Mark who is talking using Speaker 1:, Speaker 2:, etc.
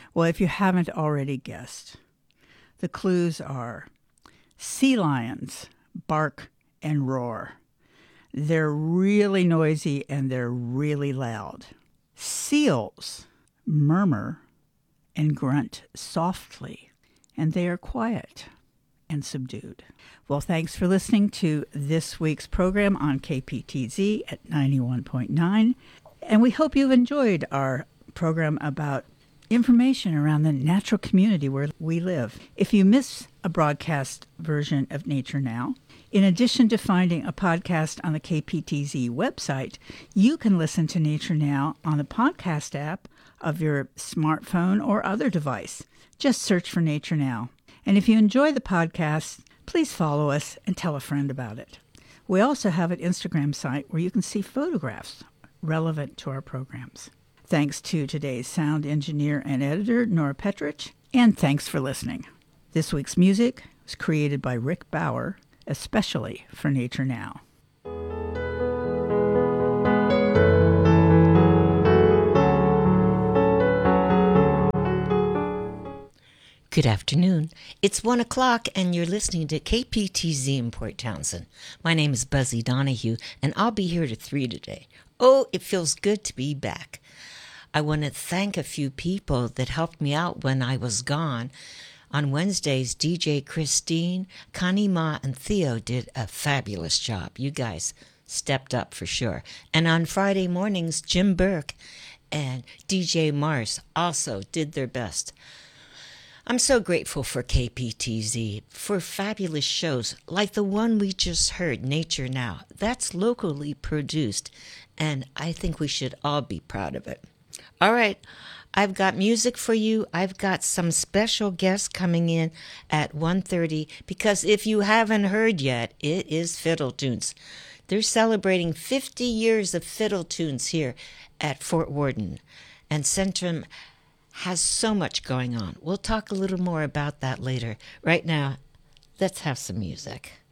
Speaker 1: Well, if you haven't already guessed, the clues are sea lions bark and roar. They're really noisy and they're really loud. Seals murmur and grunt softly, and they are quiet and subdued. Well, thanks for listening to this week's program on KPTZ at 91.9, and we hope you've enjoyed our program about information around the natural community where we live. If you miss a broadcast version of Nature Now, in addition to finding a podcast on the KPTZ website, you can listen to Nature Now on the podcast app of your smartphone or other device. Just search for Nature Now. And if you enjoy the podcast, please follow us and tell a friend about it. We also have an Instagram site where you can see photographs relevant to our programs. Thanks to today's sound engineer and editor, Nora Petrich, and thanks for listening. This week's music was created by Rick Bauer, especially for Nature Now.
Speaker 2: Good afternoon. It's 1 o'clock and you're listening to KPTZ in Port Townsend. My name is Buzzy Donahue and I'll be here to 3 today. Oh, it feels good to be back. I want to thank a few people that helped me out when I was gone. On Wednesdays, DJ Christine, Connie Ma, and Theo did a fabulous job. You guys stepped up for sure. And on Friday mornings, Jim Burke and DJ Mars also did their best. I'm so grateful for KPTZ, for fabulous shows like the one we just heard, Nature Now. That's locally produced, and I think we should all be proud of it. All right, I've got music for you. I've got some special guests coming in at 1:30 because if you haven't heard yet, it is Fiddle Tunes. They're celebrating 50 years of Fiddle Tunes here at Fort Worden, and Centrum has so much going on. We'll talk a little more about that later. Right now, let's have some music.